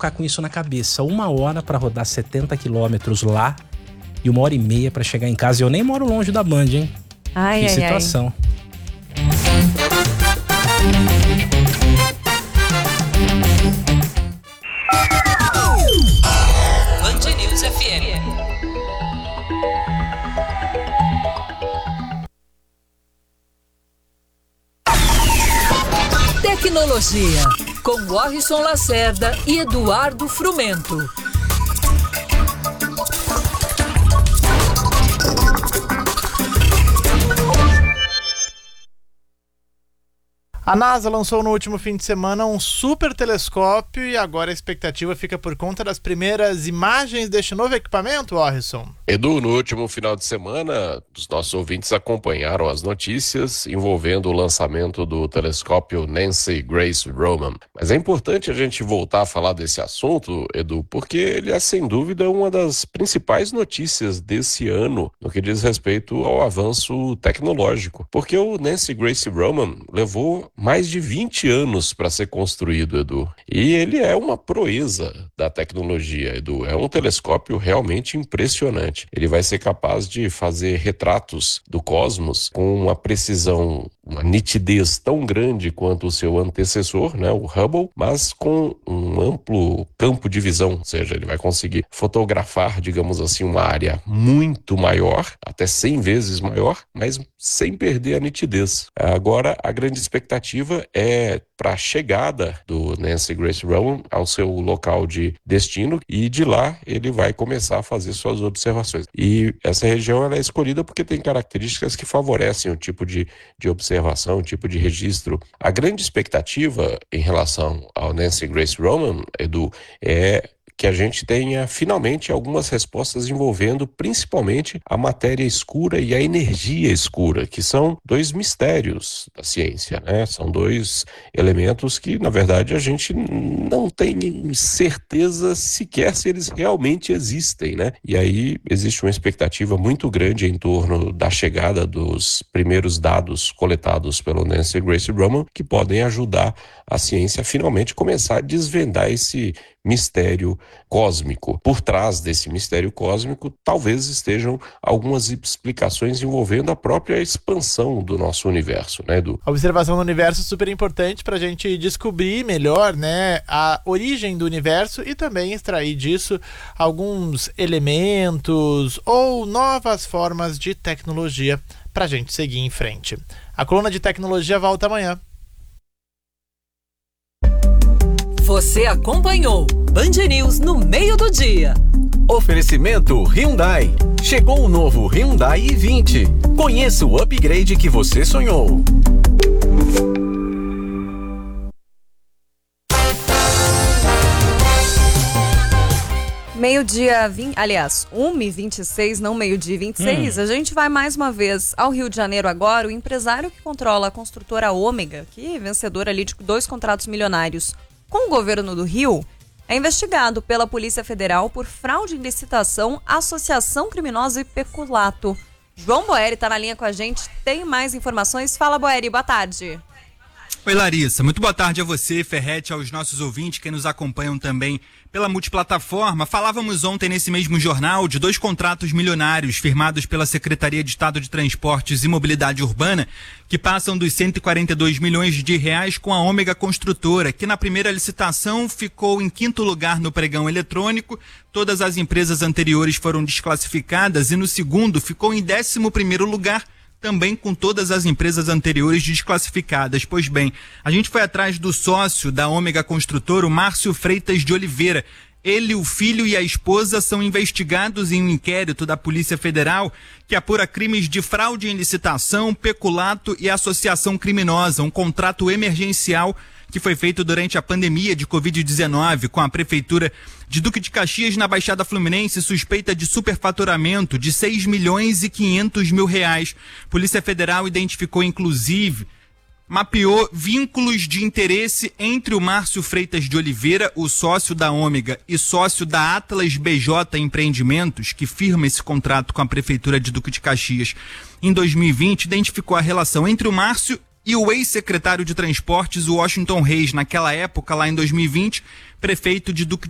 ficar com isso na cabeça. 1 hora para rodar 70 quilômetros lá e 1h30 para chegar em casa. E eu nem moro longe da Band, hein? Que situação. Band News FM. Tecnologia, com Warrison Lacerda e Eduardo Frumento. A NASA lançou no último fim de semana um super telescópio e agora a expectativa fica por conta das primeiras imagens deste novo equipamento, Warrison. Edu, no último final de semana, os nossos ouvintes acompanharam as notícias envolvendo o lançamento do telescópio Nancy Grace Roman. Mas é importante a gente voltar a falar desse assunto, Edu, porque ele é sem dúvida uma das principais notícias desse ano no que diz respeito ao avanço tecnológico. Porque o Nancy Grace Roman levou mais de 20 anos para ser construído, Edu. E ele é uma proeza da tecnologia, Edu. É um telescópio realmente impressionante. Ele vai ser capaz de fazer retratos do cosmos com uma precisão, uma nitidez tão grande quanto o seu antecessor, né, o Hubble, mas com um amplo campo de visão, ou seja, ele vai conseguir fotografar, digamos assim, uma área muito maior, até 100 vezes maior, mas sem perder a nitidez. Agora, a grande expectativa é para a chegada do Nancy Grace Roman ao seu local de destino e de lá ele vai começar a fazer suas observações. E essa região ela é escolhida porque tem características que favorecem o tipo de observação, o tipo de registro. A grande expectativa em relação ao Nancy Grace Roman, Edu, é que a gente tenha finalmente algumas respostas envolvendo principalmente a matéria escura e a energia escura, que são 2 mistérios da ciência, né? São 2 elementos que, na verdade, a gente não tem certeza sequer se eles realmente existem, né? E aí existe uma expectativa muito grande em torno da chegada dos primeiros dados coletados pelo Nancy Grace Roman, que podem ajudar a ciência a finalmente começar a desvendar esse mistério cósmico. Por trás desse mistério cósmico, talvez estejam algumas explicações envolvendo a própria expansão do nosso universo, né, Edu? A observação do universo é super importante para a gente descobrir melhor, né, a origem do universo e também extrair disso alguns elementos ou novas formas de tecnologia para a gente seguir em frente. A coluna de tecnologia volta amanhã. Você acompanhou Band News no meio do dia. Oferecimento Hyundai. Chegou o novo Hyundai i20. Conheça o upgrade que você sonhou. Meio-dia 20, aliás, 1h26, não meio-dia 26, a gente vai mais uma vez ao Rio de Janeiro agora. O empresário que controla a construtora Ômega, que é vencedora ali de 2 contratos milionários com o governo do Rio, é investigado pela Polícia Federal por fraude em licitação, associação criminosa e peculato. João Boeri está na linha com a gente, tem mais informações. Fala, Boeri, boa tarde. Oi, Larissa, muito boa tarde a você, Ferrete, aos nossos ouvintes que nos acompanham também pela multiplataforma. Falávamos ontem nesse mesmo jornal de 2 contratos milionários firmados pela Secretaria de Estado de Transportes e Mobilidade Urbana, que passam dos 142 milhões de reais com a Ômega Construtora, que na primeira licitação ficou em 5º lugar no pregão eletrônico. Todas as empresas anteriores foram desclassificadas e no segundo ficou em 11º lugar, também com todas as empresas anteriores desclassificadas. Pois bem, a gente foi atrás do sócio da Ômega Construtora, o Márcio Freitas de Oliveira. Ele, o filho e a esposa são investigados em um inquérito da Polícia Federal que apura crimes de fraude em licitação, peculato e associação criminosa, um contrato emergencial que foi feito durante a pandemia de Covid-19 com a Prefeitura de Duque de Caxias na Baixada Fluminense, suspeita de superfaturamento de 6 milhões e 500 mil reais. Polícia Federal identificou, inclusive, mapeou vínculos de interesse entre o Márcio Freitas de Oliveira, o sócio da Ômega e sócio da Atlas BJ Empreendimentos, que firma esse contrato com a Prefeitura de Duque de Caxias. Em 2020, identificou a relação entre o Márcio e o ex-secretário de Transportes, o Washington Reis, naquela época, lá em 2020, prefeito de Duque